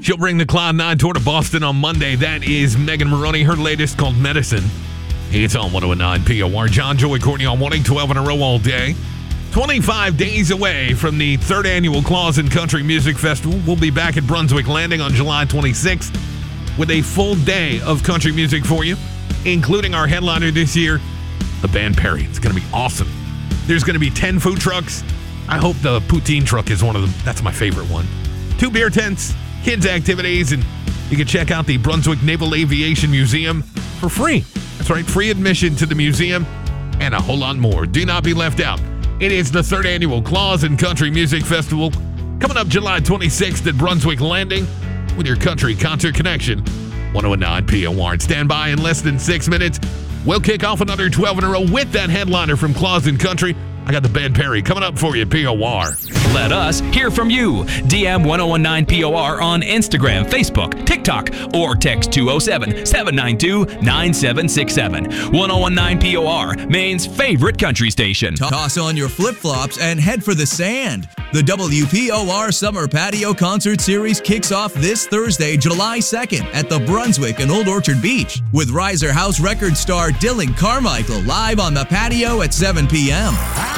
She'll bring the Cloud 9 tour to Boston on Monday. That is Megan Maroney, her latest called Medicine. It's on 109 POR. John, Joey, Courtney on 12 in a row all day. 25 days away from the third annual Clausen Country Music Festival. We'll be back at Brunswick Landing on July 26th with a full day of country music for you, including our headliner this year, the band Perry. It's going to be awesome. There's going to be 10 food trucks. I hope the poutine truck is one of them. That's my favorite one. 2 beer tents, kids' activities, and you can check out the Brunswick Naval Aviation Museum for free. That's right, free admission to the museum and a whole lot more. Do not be left out. It is the third annual Clausen Country Music Festival coming up July 26th at Brunswick Landing with your country concert connection. 109 POR. Stand by in less than 6 minutes. We'll kick off another 12 in a row with that headliner from Clausen Country. I got the band Perry coming up for you, POR. Let us hear from you. DM 1019 POR on Instagram, Facebook, TikTok, or text 207-792-9767. 1019 POR, Maine's favorite country station. Toss on your flip-flops and head for the sand. The WPOR Summer Patio Concert Series kicks off this Thursday, July 2nd at the Brunswick and Old Orchard Beach with Riser House record star Dylan Carmichael live on the patio at 7 p.m.